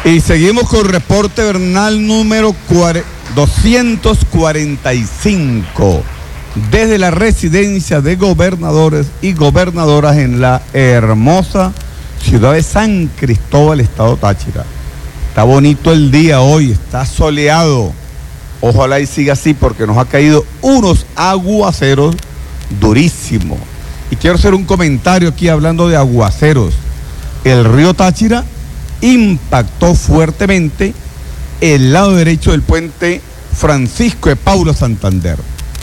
Y seguimos con reporte Bernal número 245, desde la residencia de gobernadores y gobernadoras en la hermosa ciudad de San Cristóbal, estado Táchira. Está bonito el día hoy, está soleado. Ojalá y siga así porque nos ha caído unos aguaceros durísimos. Y quiero hacer un comentario aquí hablando de aguaceros. El río Táchira impactó fuertemente el lado derecho del puente Francisco de Paula Santander,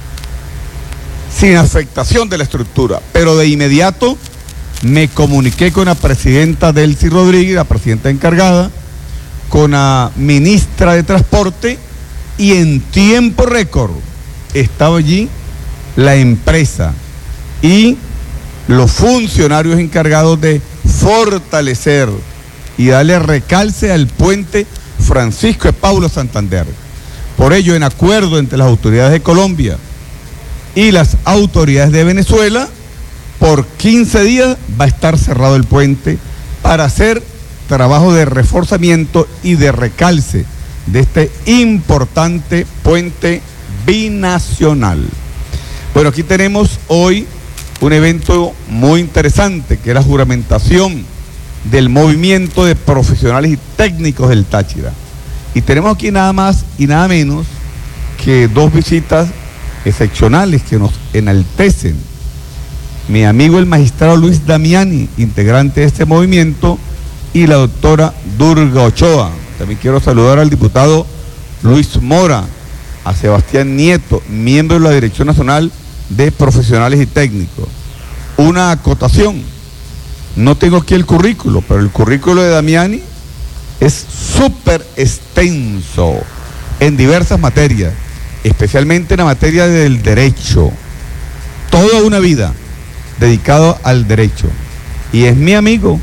sin afectación de la estructura, pero de inmediato me comuniqué con la presidenta Delcy Rodríguez, la presidenta encargada, con la ministra de Transporte, y en tiempo récord estaba allí la empresa y los funcionarios encargados de fortalecer y darle recalce al puente Francisco de Paula Santander. Por ello, en acuerdo entre las autoridades de Colombia y las autoridades de Venezuela, por 15 días va a estar cerrado el puente para hacer trabajo de reforzamiento y de recalce de este importante puente binacional. Bueno, aquí tenemos hoy un evento muy interesante, que es la juramentación del movimiento de profesionales y técnicos del Táchira. Y tenemos aquí nada más y nada menos que dos visitas excepcionales que nos enaltecen. Mi amigo el magistrado Luis Damiani, integrante de este movimiento, y la doctora Durga Ochoa. También quiero saludar al diputado Luis Mora, a Sebastián Nieto, miembro de la Dirección Nacional de Profesionales y Técnicos. Una acotación: no tengo aquí el currículo, pero el currículo de Damiani es súper extenso en diversas materias, especialmente en la materia del derecho. Toda una vida dedicado al derecho. Y es mi amigo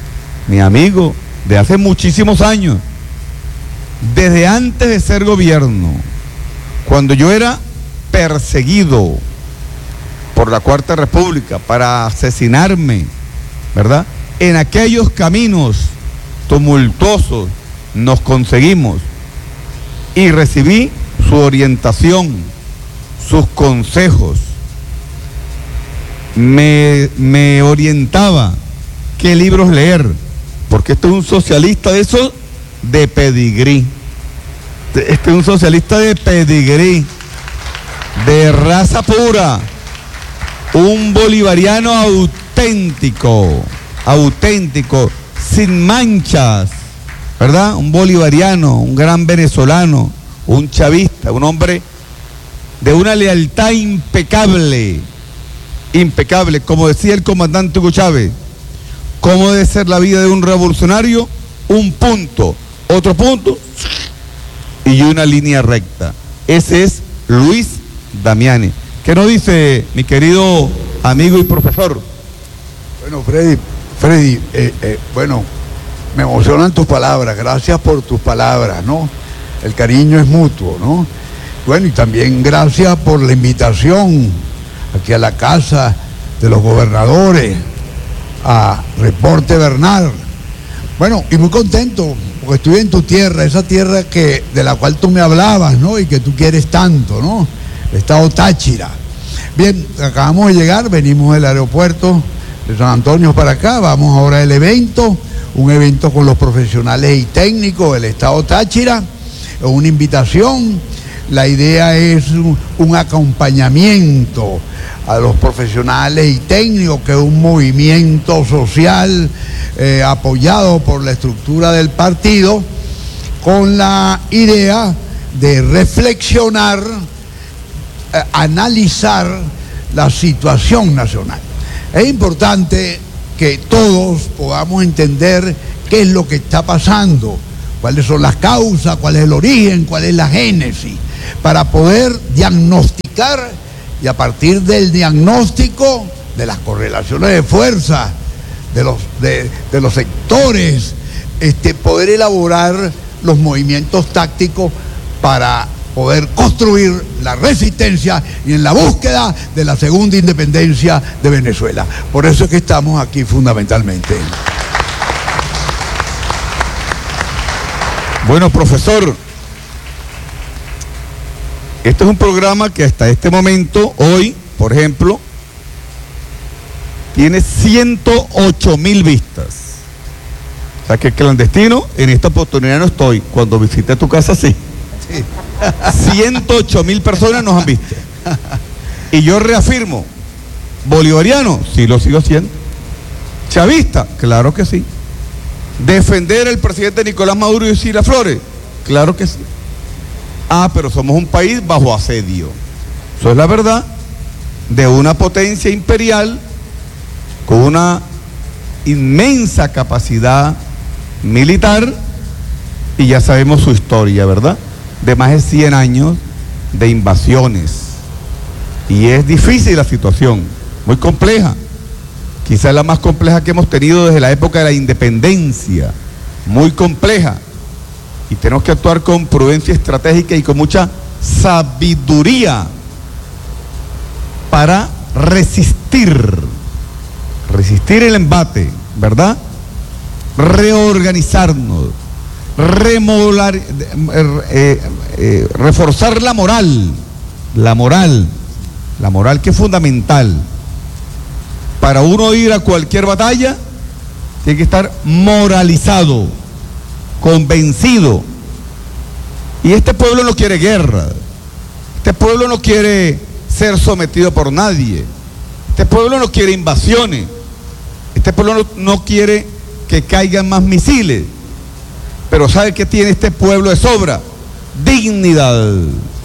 de hace muchísimos años, desde antes de ser gobierno, cuando yo era perseguido por la Cuarta República para asesinarme, ¿verdad? En aquellos caminos tumultuosos nos conseguimos y recibí su orientación, sus consejos. Me orientaba qué libros leer, porque este es un socialista de esos de pedigrí. Este es un socialista de pedigrí, de raza pura, un bolivariano auténtico, sin manchas, ¿verdad? Un bolivariano, un gran venezolano, un chavista, un hombre de una lealtad impecable, como decía el comandante Hugo Chávez. ¿Cómo debe ser la vida de un revolucionario? Un punto, otro punto y una línea recta. Ese es Luis Damiani. ¿Qué nos dice mi querido amigo y profesor? Bueno, Freddy, bueno, me emocionan tus palabras, gracias por tus palabras, ¿no? El cariño es mutuo, ¿no? Bueno, y también gracias por la invitación aquí a la casa de los gobernadores, a Reporte Bernal. Bueno, y muy contento, porque estoy en tu tierra, esa tierra de la cual tú me hablabas, ¿no? Y que tú quieres tanto, ¿no? El estado Táchira. Bien, acabamos de llegar, venimos del aeropuerto de San Antonio para acá, vamos ahora al evento, un evento con los profesionales y técnicos del estado Táchira, una invitación. La idea es un acompañamiento a los profesionales y técnicos, que es un movimiento social apoyado por la estructura del partido, con la idea de reflexionar, analizar la situación nacional. Es importante que todos podamos entender qué es lo que está pasando, cuáles son las causas, cuál es el origen, cuál es la génesis, para poder diagnosticar, y a partir del diagnóstico, de las correlaciones de fuerza, de los sectores, poder elaborar los movimientos tácticos para poder construir la resistencia y en la búsqueda de la segunda independencia de Venezuela. Por eso es que estamos aquí fundamentalmente. Bueno, profesor, este es un programa que hasta este momento, hoy, por ejemplo, tiene 108.000 vistas. O sea que clandestino, en esta oportunidad no estoy. Cuando visité tu casa, sí. 108.000 personas nos han visto. Y yo reafirmo, bolivariano, sí lo sigo siendo. Chavista, claro que sí. Defender al presidente Nicolás Maduro y Cilia Flores, claro que sí. Ah, pero somos un país bajo asedio. Eso es la verdad de una potencia imperial con una inmensa capacidad militar, y ya sabemos su historia, ¿verdad? De más de 100 años de invasiones. Y es difícil la situación, muy compleja. Quizás la más compleja que hemos tenido desde la época de la independencia. Muy compleja. Y tenemos que actuar con prudencia estratégica y con mucha sabiduría para resistir el embate, ¿verdad? Reorganizarnos, reforzar la moral que es fundamental. Para uno ir a cualquier batalla, tiene que estar moralizado, convencido. Y este pueblo no quiere guerra, este pueblo no quiere ser sometido por nadie, este pueblo no quiere invasiones, este pueblo no quiere que caigan más misiles, pero ¿sabe qué tiene este pueblo de sobra? Dignidad.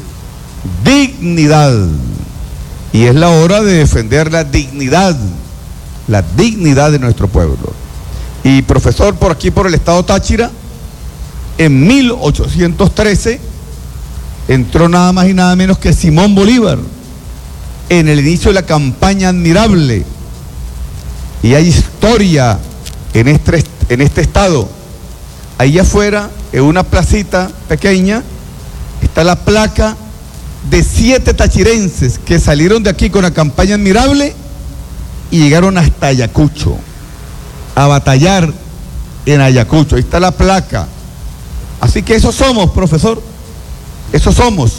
Y es la hora de defender la dignidad de nuestro pueblo. Y profesor, por aquí, por el estado Táchira, en 1813 entró nada más y nada menos que Simón Bolívar en el inicio de la campaña admirable. Y hay historia en este estado. Ahí afuera, en una placita pequeña, está la placa de 7 tachirenses que salieron de aquí con la campaña admirable y llegaron hasta Ayacucho a batallar en Ayacucho. Ahí está la placa. Así que eso somos, profesor. Eso somos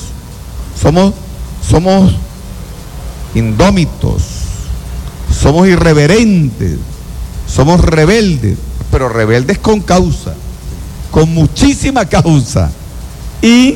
indómitos, somos irreverentes, somos rebeldes, pero rebeldes con causa, con muchísima causa. Y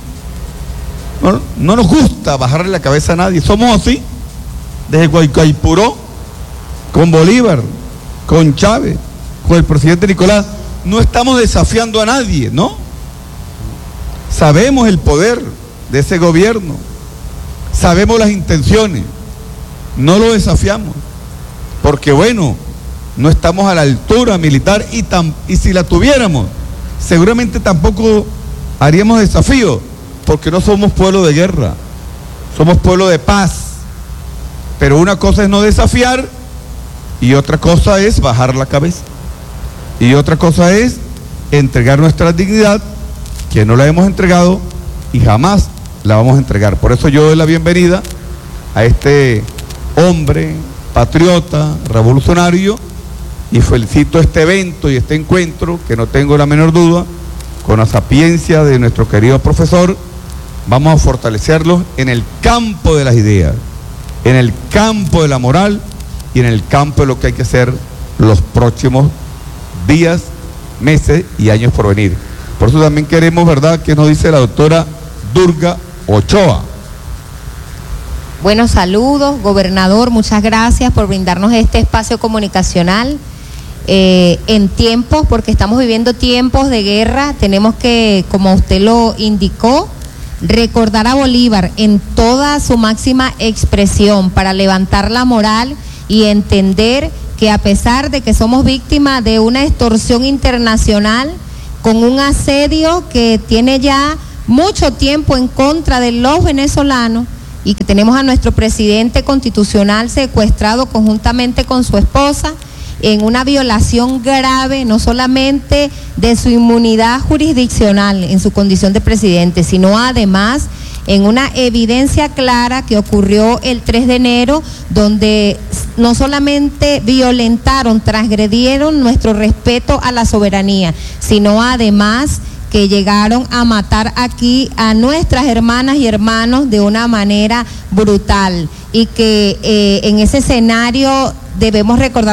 no nos gusta bajarle la cabeza a nadie. Somos así, desde Guaycaipuró, con Bolívar, con Chávez, con el presidente Nicolás. No estamos desafiando a nadie, ¿no? Sabemos el poder de ese gobierno, sabemos las intenciones, no lo desafiamos, porque bueno, no estamos a la altura militar y si la tuviéramos, seguramente tampoco haríamos desafío, porque no somos pueblo de guerra, somos pueblo de paz. Pero una cosa es no desafiar y otra cosa es bajar la cabeza. Y otra cosa es entregar nuestra dignidad, que no la hemos entregado y jamás la vamos a entregar. Por eso yo doy la bienvenida a este hombre patriota, revolucionario, y felicito este evento y este encuentro, que no tengo la menor duda, con la sapiencia de nuestro querido profesor, vamos a fortalecerlos en el campo de las ideas, en el campo de la moral y en el campo de lo que hay que hacer los próximos días, meses y años por venir. Por eso también queremos, ¿verdad?, que nos dice la doctora Durga Ochoa. Buenos saludos, gobernador, muchas gracias por brindarnos este espacio comunicacional en tiempos, porque estamos viviendo tiempos de guerra. Tenemos que, como usted lo indicó, recordar a Bolívar en toda su máxima expresión para levantar la moral y entender que a pesar de que somos víctimas de una extorsión internacional, con un asedio que tiene ya mucho tiempo en contra de los venezolanos, y que tenemos a nuestro presidente constitucional secuestrado conjuntamente con su esposa en una violación grave, no solamente de su inmunidad jurisdiccional en su condición de presidente, sino además en una evidencia clara que ocurrió el 3 de enero, donde no solamente violentaron, transgredieron nuestro respeto a la soberanía, sino además que llegaron a matar aquí a nuestras hermanas y hermanos de una manera brutal, y que en ese escenario debemos recordar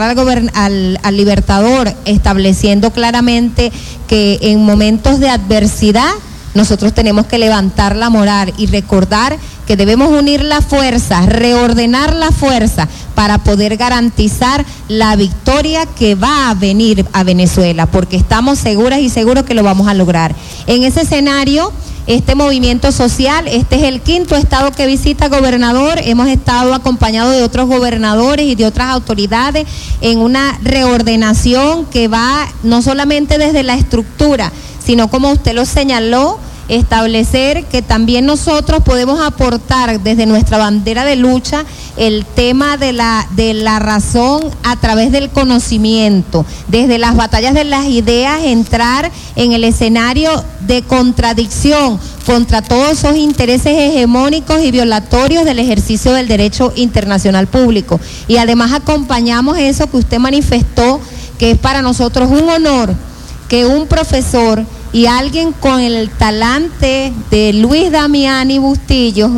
al Libertador, estableciendo claramente que en momentos de adversidad nosotros tenemos que levantar la moral y recordar que debemos unir la fuerza, reordenar la fuerza para poder garantizar la victoria que va a venir a Venezuela, porque estamos seguras y seguros que lo vamos a lograr. En ese escenario, este movimiento social, este es el 5º estado que visita gobernador, hemos estado acompañados de otros gobernadores y de otras autoridades en una reordenación que va no solamente desde la estructura, sino, como usted lo señaló, establecer que también nosotros podemos aportar desde nuestra bandera de lucha el tema de la razón a través del conocimiento, desde las batallas de las ideas, entrar en el escenario de contradicción contra todos esos intereses hegemónicos y violatorios del ejercicio del derecho internacional público. Y además acompañamos eso que usted manifestó, que es para nosotros un honor que un profesor y alguien con el talante de Luis Damiani Bustillos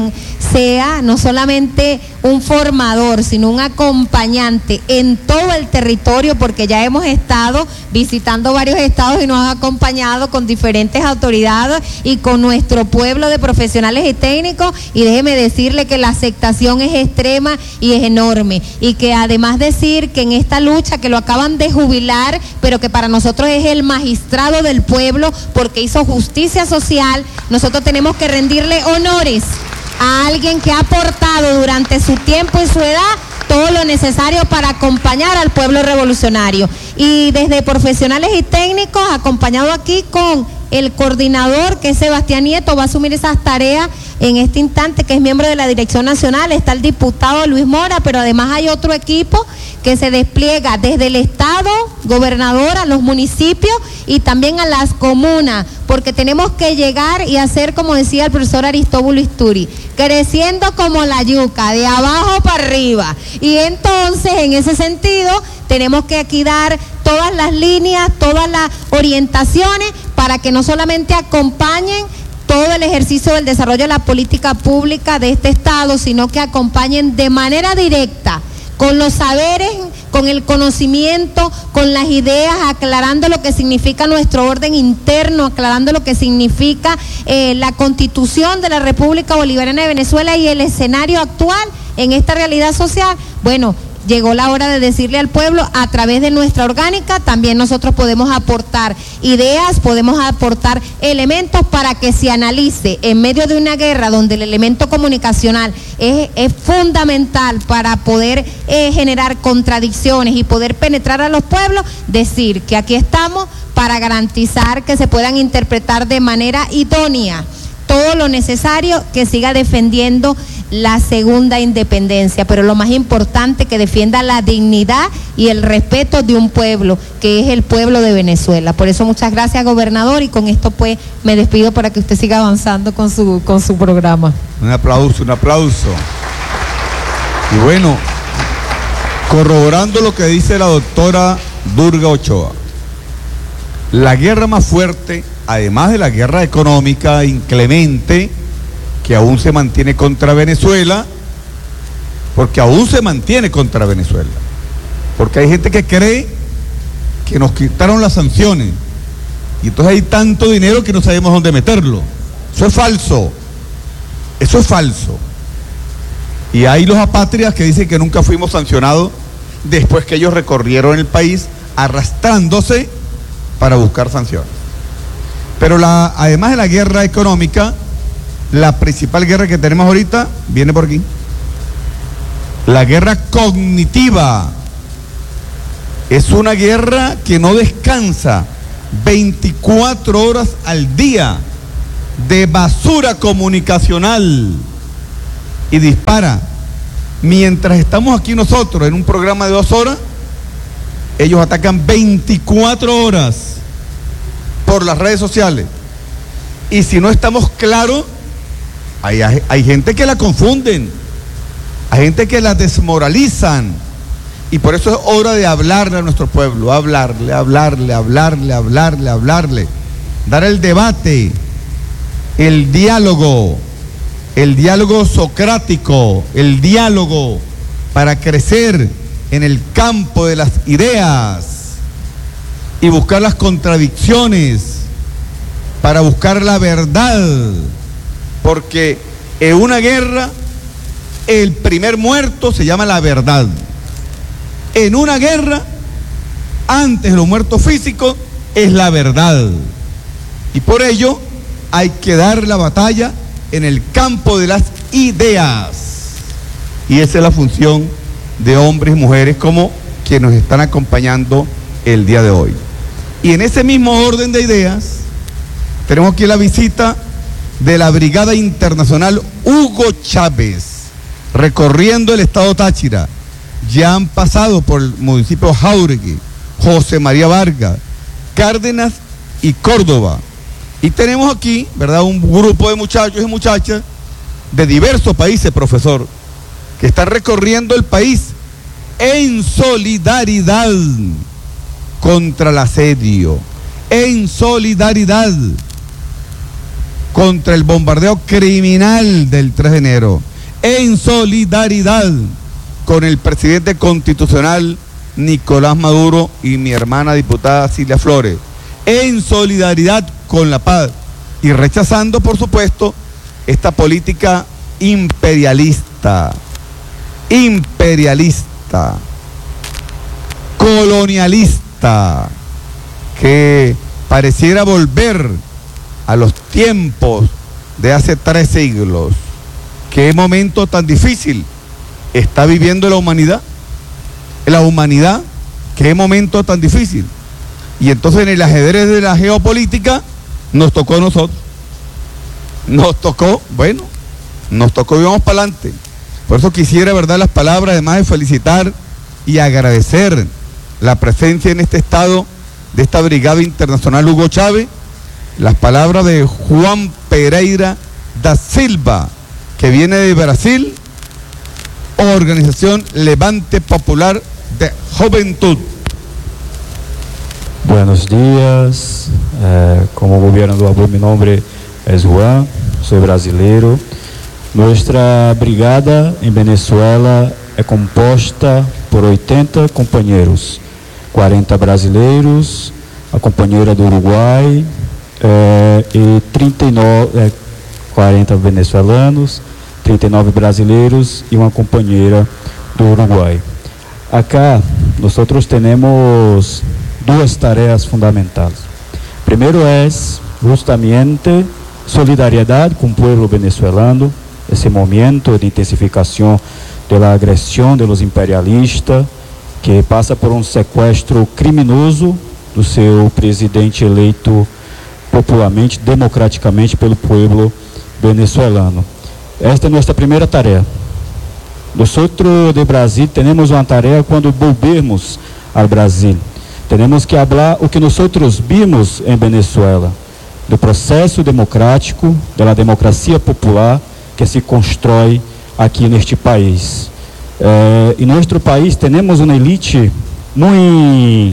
sea no solamente un formador, sino un acompañante en todo el territorio, porque ya hemos estado visitando varios estados y nos ha acompañado con diferentes autoridades y con nuestro pueblo de profesionales y técnicos, y déjeme decirle que la aceptación es extrema y es enorme, y que además decir que en esta lucha, que lo acaban de jubilar, pero que para nosotros es el magistrado del pueblo porque hizo justicia social, nosotros tenemos que rendirle honores a alguien que ha aportado durante su tiempo y su edad todo lo necesario para acompañar al pueblo revolucionario. Y desde profesionales y técnicos, acompañado aquí con el coordinador, que es Sebastián Nieto, va a asumir esas tareas en este instante, que es miembro de la Dirección Nacional, está el diputado Luis Mora, pero además hay otro equipo que se despliega desde el Estado, gobernador, a los municipios y también a las comunas, porque tenemos que llegar y hacer, como decía el profesor Aristóbulo Isturi, creciendo como la yuca, de abajo para arriba. Y entonces, en ese sentido, tenemos que aquí dar todas las líneas, todas las orientaciones para que no solamente acompañen todo el ejercicio del desarrollo de la política pública de este Estado, sino que acompañen de manera directa, con los saberes, con el conocimiento, con las ideas, aclarando lo que significa nuestro orden interno, aclarando lo que significa la Constitución de la República Bolivariana de Venezuela y el escenario actual en esta realidad social. Bueno, llegó la hora de decirle al pueblo, a través de nuestra orgánica, también nosotros podemos aportar ideas, podemos aportar elementos para que se analice en medio de una guerra donde el elemento comunicacional es fundamental para poder generar contradicciones y poder penetrar a los pueblos, decir que aquí estamos para garantizar que se puedan interpretar de manera idónea todo lo necesario, que siga defendiendo la segunda independencia, pero lo más importante, que defienda la dignidad y el respeto de un pueblo, que es el pueblo de Venezuela. Por eso muchas gracias, gobernador, y con esto pues me despido para que usted siga avanzando con su programa. Un aplauso, un aplauso. Y bueno, corroborando lo que dice la doctora Durga Ochoa, la guerra más fuerte, además de la guerra económica inclemente que aún se mantiene contra Venezuela, porque aún se mantiene contra Venezuela, porque hay gente que cree que nos quitaron las sanciones y entonces hay tanto dinero que no sabemos dónde meterlo. Eso es falso, eso es falso. Y hay los apátridas que dicen que nunca fuimos sancionados después que ellos recorrieron el país arrastrándose para buscar sanciones. Pero además de la guerra económica, la principal guerra que tenemos ahorita viene por aquí. La guerra cognitiva. Es una guerra que no descansa, 24 horas al día, de basura comunicacional, y dispara. Mientras estamos aquí nosotros en un programa de 2 horas, ellos atacan 24 horas por las redes sociales. Y si no estamos claros, hay gente que la confunden, hay gente que la desmoralizan, y por eso es hora de hablarle a nuestro pueblo, hablarle. dar el debate, el diálogo socrático, el diálogo para crecer en el campo de las ideas y buscar las contradicciones, para buscar la verdad, porque en una guerra el primer muerto se llama la verdad. En una guerra, antes de los muertos físicos, es la verdad. Y por ello hay que dar la batalla en el campo de las ideas. Y esa es la función de hombres y mujeres como quienes nos están acompañando el día de hoy. Y en ese mismo orden de ideas, tenemos aquí la visita de la Brigada Internacional Hugo Chávez, recorriendo el estado Táchira. Ya han pasado por el municipio Jáuregui, José María Vargas, Cárdenas y Córdoba. Y tenemos aquí, ¿verdad?, un grupo de muchachos y muchachas de diversos países, profesor, que están recorriendo el país en solidaridad contra el asedio, en solidaridad contra el bombardeo criminal del 3 de enero, en solidaridad con el presidente constitucional Nicolás Maduro y mi hermana diputada Cilia Flores, en solidaridad con la paz y rechazando, por supuesto, esta política imperialista, colonialista, que pareciera volver a los tiempos de hace 3 siglos. ¿Qué momento tan difícil está viviendo la humanidad? ¿Qué momento tan difícil? Y entonces en el ajedrez de la geopolítica nos tocó a nosotros. Nos tocó y vamos para adelante. Por eso quisiera, ¿verdad?, las palabras, además de felicitar y agradecer la presencia en este estado de esta Brigada Internacional Hugo Chávez, las palabras de Juan Pereira da Silva, que viene de Brasil, Organización Levante Popular de Juventud. Buenos días, como gobernador, mi nombre es Juan, soy brasileiro. Nuestra brigada en Venezuela es composta por 80 compañeros, 40 brasileiros, a compañera do Uruguai, e 40 venezuelanos, 39 brasileiros e uma companheira do Uruguai. Acá, nós temos 2 tarefas fundamentais. Primeiro é justamente solidariedade com o povo venezuelano, esse momento de intensificação da agressão dos imperialistas, que passa por um sequestro criminoso do seu presidente eleito popularmente, democraticamente pelo povo venezuelano. Esta é nossa primeira tarefa. Nós de Brasil temos uma tarefa quando volvermos ao Brasil. Temos que falar o que nós vimos em Venezuela, do processo democrático, da democracia popular que se constrói aqui neste país. Em nosso país temos uma elite muito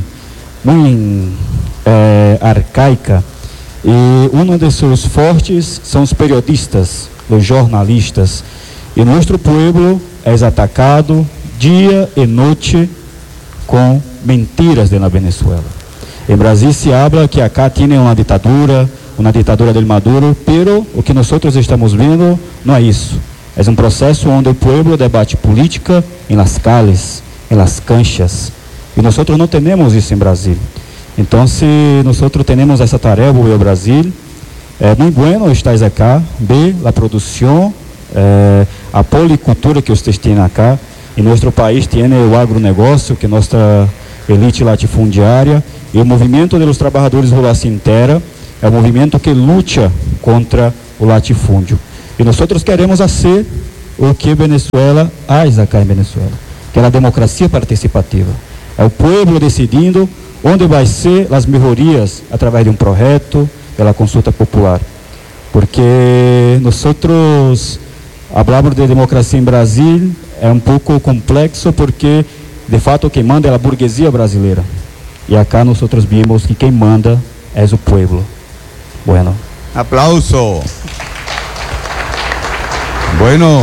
arcaica, e um de seus fortes são os periodistas, os jornalistas, e nosso povo é atacado dia e noite com mentiras na Venezuela. Em Brasil se habla que acá tem uma ditadura del Maduro, pero o que nós estamos vendo não é isso. É um processo onde o povo debate política em las calles, em las canchas, e nós não temos isso em Brasil. Então, se nós temos essa tarefa no Brasil, é muito bueno estar acá, ver a produção, a policultura que vocês têm acá. Em nosso país tem o agronegócio, que é nossa elite latifundiária, e o movimento dos trabalhadores rurais inteira é um movimento que luta contra o latifúndio. E nós queremos ser o que Venezuela faz acá em Venezuela, que é a democracia participativa. É o povo decidindo onde vai ser as melhorias através de um projeto, pela consulta popular. Porque nós falamos de democracia em Brasil, é um pouco complexo, porque de fato quem manda é a burguesia brasileira. E acá nós vimos que quem manda é o povo. Bueno. Aplauso. Bueno,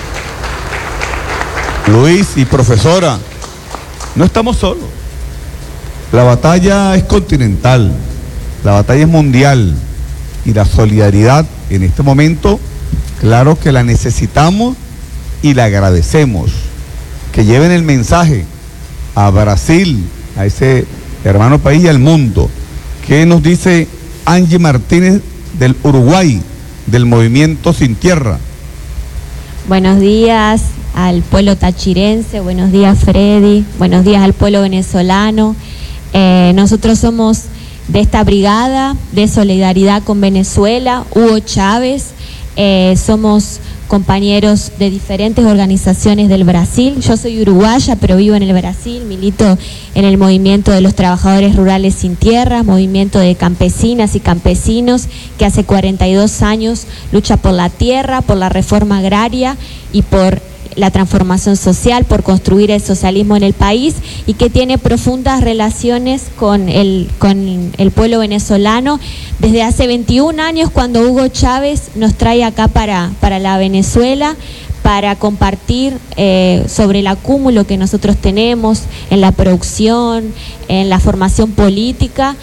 Luis y profesora, no estamos solos. La batalla es continental, la batalla es mundial y la solidaridad en este momento, claro que la necesitamos y la agradecemos. Que lleven el mensaje a Brasil, a ese hermano país y al mundo. ¿Qué nos dice Angie Martínez del Uruguay, del Movimiento Sin Tierra? Buenos días al pueblo tachirense, buenos días Freddy, buenos días al pueblo venezolano. Nosotros somos de esta brigada de solidaridad con Venezuela, Hugo Chávez, somos compañeros de diferentes organizaciones del Brasil. Yo soy uruguaya, pero vivo en el Brasil, milito en el movimiento de los trabajadores rurales sin tierra, movimiento de campesinas y campesinos que hace 42 años lucha por la tierra, por la reforma agraria y por la transformación social, por construir el socialismo en el país, y que tiene profundas relaciones con el pueblo venezolano desde hace 21 años, cuando Hugo Chávez nos trae acá para la Venezuela, para compartir sobre el acúmulo que nosotros tenemos en la producción, en la formación política,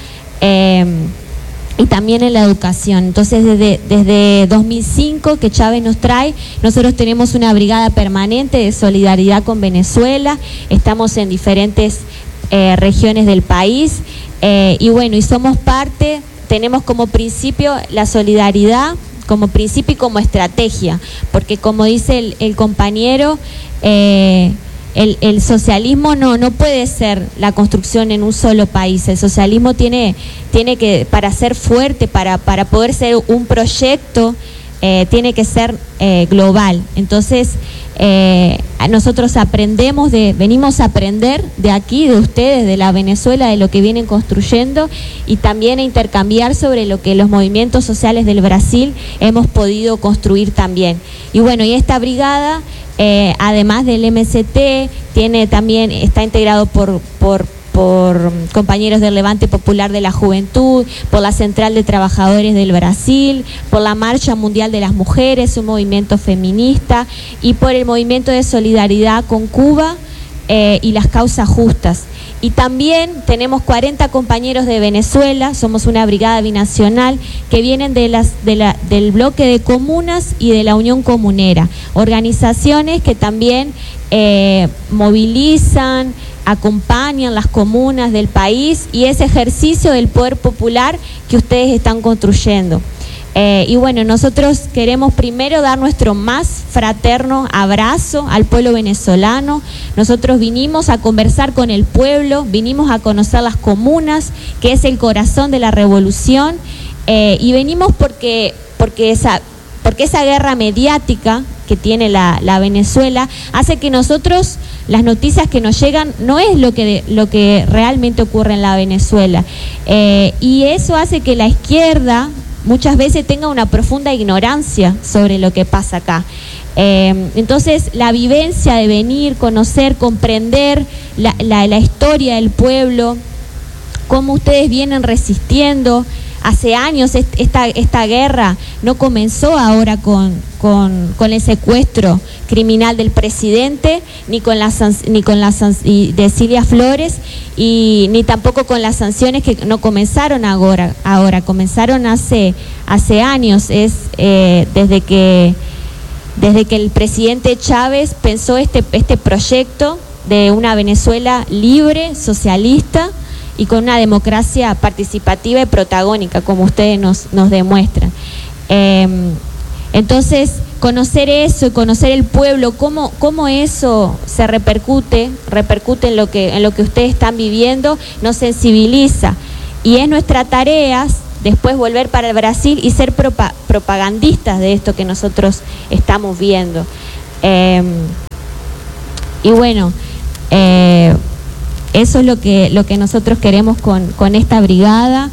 y también en la educación. Entonces, desde 2005 que Chávez nos trae, nosotros tenemos una brigada permanente de solidaridad con Venezuela, estamos en diferentes regiones del país, y bueno, y somos parte, tenemos como principio la solidaridad, como principio y como estrategia, porque como dice el compañero, el socialismo no puede ser la construcción en un solo país. El socialismo tiene que, para ser fuerte, para poder ser un proyecto, tiene que ser global. Entonces, nosotros venimos a aprender de aquí, de ustedes, de la Venezuela, de lo que vienen construyendo, y también a intercambiar sobre lo que los movimientos sociales del Brasil hemos podido construir también. Y bueno, y esta brigada, además del MST, está integrado por compañeros del Levante Popular de la Juventud, por la Central de Trabajadores del Brasil, por la Marcha Mundial de las Mujeres, un movimiento feminista, y por el movimiento de solidaridad con Cuba y las causas justas. Y también tenemos 40 compañeros de Venezuela, somos una brigada binacional que vienen del bloque de comunas y de la Unión Comunera, organizaciones que también movilizan, acompañan las comunas del país y ese ejercicio del poder popular que ustedes están construyendo. Y bueno, nosotros queremos primero dar nuestro más fraterno abrazo al pueblo venezolano. Nosotros vinimos a conversar con el pueblo, vinimos a conocer las comunas, que es el corazón de la revolución, y venimos porque esa guerra mediática que tiene la Venezuela hace que nosotros, las noticias que nos llegan no es lo que realmente ocurre en la Venezuela, y eso hace que la izquierda muchas veces tenga una profunda ignorancia sobre lo que pasa acá. Entonces, la vivencia de venir, conocer, comprender la historia del pueblo, cómo ustedes vienen resistiendo. Hace años esta guerra no comenzó ahora con el secuestro criminal del presidente, ni con de Cilia Flores, y ni tampoco con las sanciones que no comenzaron ahora comenzaron hace años. Es desde que el presidente Chávez pensó este proyecto de una Venezuela libre, socialista, y con una democracia participativa y protagónica, como ustedes nos demuestran. Entonces, conocer eso y conocer el pueblo, cómo eso se repercute en lo que ustedes están viviendo, nos sensibiliza. Y es nuestra tarea después volver para el Brasil y ser propagandistas de esto que nosotros estamos viendo. Y bueno, eso es lo que nosotros queremos con esta brigada,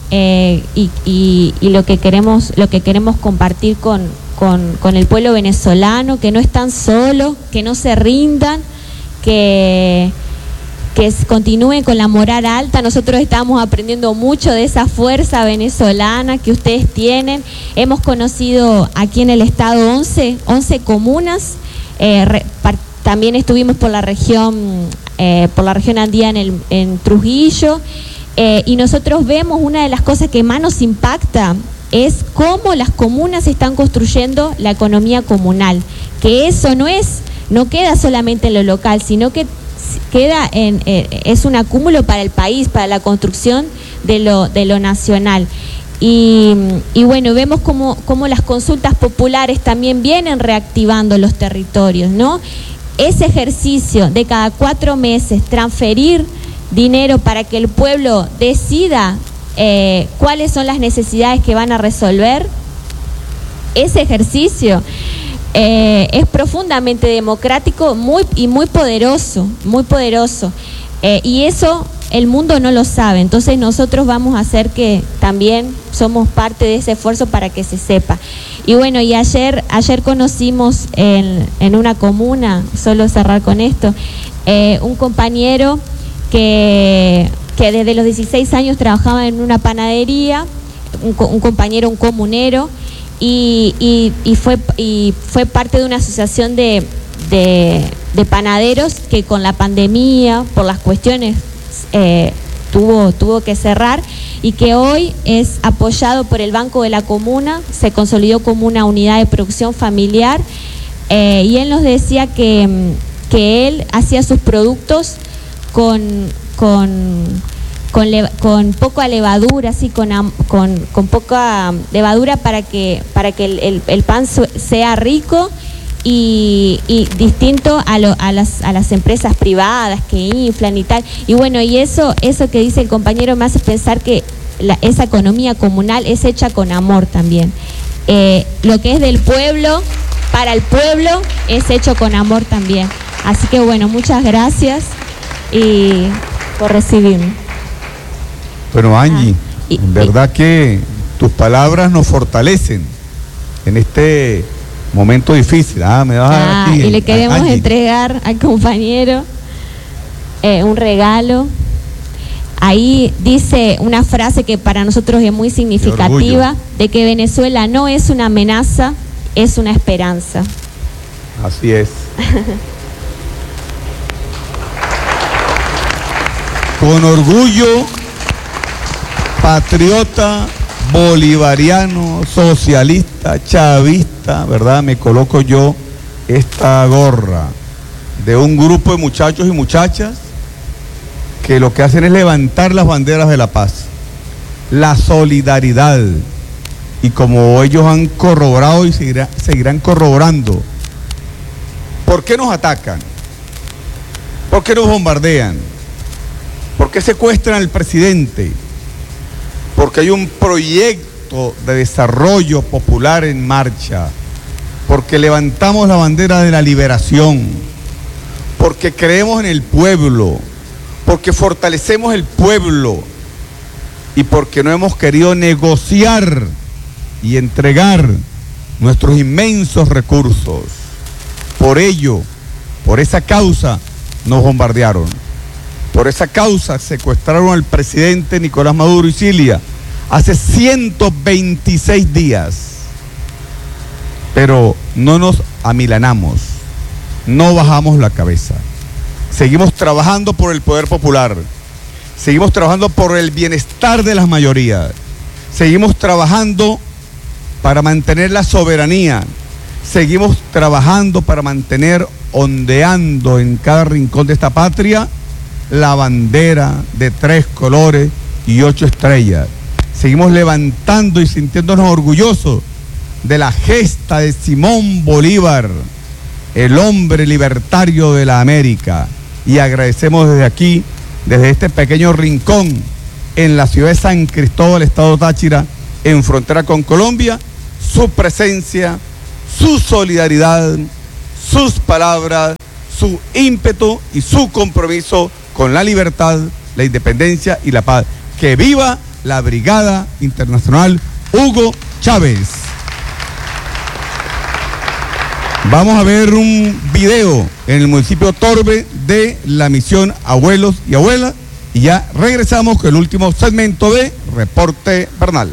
y lo que queremos compartir con el pueblo venezolano, que no están solos, que no se rindan, que continúen con la moral alta. Nosotros estamos aprendiendo mucho de esa fuerza venezolana que ustedes tienen. Hemos conocido aquí en el estado 11 comunas. También estuvimos por la región andina en Trujillo. Y nosotros vemos una de las cosas que más nos impacta es cómo las comunas están construyendo la economía comunal. Que eso no queda solamente en lo local, sino que es un acúmulo para el país, para la construcción de lo nacional. Y bueno, vemos cómo las consultas populares también vienen reactivando los territorios, ¿no? Ese ejercicio de cada 4 meses transferir dinero para que el pueblo decida cuáles son las necesidades que van a resolver, ese ejercicio es profundamente democrático y muy poderoso, y eso el mundo no lo sabe. Entonces nosotros vamos a hacer que también somos parte de ese esfuerzo para que se sepa. Y bueno, y ayer conocimos en una comuna, solo cerrar con esto, un compañero que desde los 16 años trabajaba en una panadería, un compañero, un comunero, y fue parte de una asociación de panaderos que con la pandemia, por las cuestiones, tuvo que cerrar, y que hoy es apoyado por el Banco de la Comuna, se consolidó como una unidad de producción familiar, y él nos decía que él hacía sus productos con poca levadura, así con poca levadura para que el pan sea rico y distinto a las empresas privadas que inflan y tal. Y bueno, y eso que dice el compañero me hace pensar que esa economía comunal es hecha con amor también. Lo que es del pueblo, para el pueblo, es hecho con amor también. Así que bueno, muchas gracias y por recibirme. Bueno, Angie, en verdad que tus palabras nos fortalecen en este momento difícil. Me vas a dar aquí, y le queremos Angie, entregar al compañero un regalo. Ahí dice una frase que para nosotros es muy significativa, de que Venezuela no es una amenaza, es una esperanza. Así es. Con orgullo, patriota, bolivariano, socialista, chavista, ¿verdad? Me coloco yo esta gorra de un grupo de muchachos y muchachas que lo que hacen es levantar las banderas de la paz, la solidaridad, y como ellos han corroborado y seguirán corroborando, ¿por qué nos atacan? ¿Por qué nos bombardean? ¿Por qué secuestran al presidente? Porque hay un proyecto de desarrollo popular en marcha, porque levantamos la bandera de la liberación, porque creemos en el pueblo, porque fortalecemos el pueblo y porque no hemos querido negociar y entregar nuestros inmensos recursos. Por ello, por esa causa, nos bombardearon. Por esa causa secuestraron al presidente Nicolás Maduro y Cilia hace 126 días. Pero no nos amilanamos, no bajamos la cabeza. Seguimos trabajando por el poder popular, seguimos trabajando por el bienestar de las mayorías, seguimos trabajando para mantener la soberanía, seguimos trabajando para mantener ondeando en cada rincón de esta patria la bandera de 3 colores y 8 estrellas. Seguimos levantando y sintiéndonos orgullosos de la gesta de Simón Bolívar, el hombre libertario de la América. Y agradecemos desde aquí, desde este pequeño rincón en la ciudad de San Cristóbal, estado Táchira, en frontera con Colombia, su presencia, su solidaridad, sus palabras, su ímpetu y su compromiso con la libertad, la independencia y la paz. ¡Que viva la Brigada Internacional Hugo Chávez! Vamos a ver un video en el municipio Torbe de la misión Abuelos y Abuelas y ya regresamos con el último segmento de Reporte Bernal.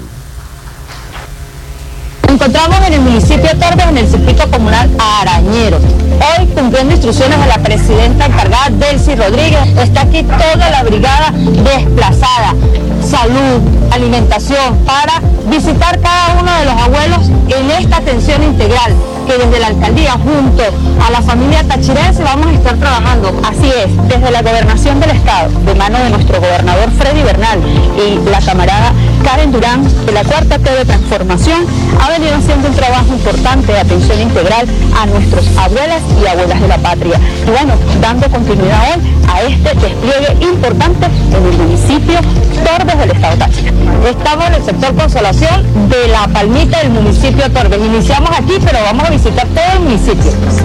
Nos encontramos en el municipio de Torbe, en el circuito comunal Arañero. Hoy, cumpliendo instrucciones de la presidenta encargada, Delcy Rodríguez, está aquí toda la brigada desplazada, salud, alimentación, para visitar cada uno de los abuelos en esta atención integral que desde la alcaldía junto a la familia tachirense vamos a estar trabajando. Así es, desde la gobernación del estado, de mano de nuestro gobernador Freddy Bernal y la camarada Karen Durán, de la Cuarta T de Transformación, ha venido haciendo un trabajo importante de atención integral a nuestros abuelas y abuelas de la patria. Y bueno, dando continuidad hoy a este despliegue importante en el municipio Torbe del estado Táchira. Estamos en el sector Consolación de La Palmita del municipio Torbe. Iniciamos aquí, pero vamos a visitar todo el municipio.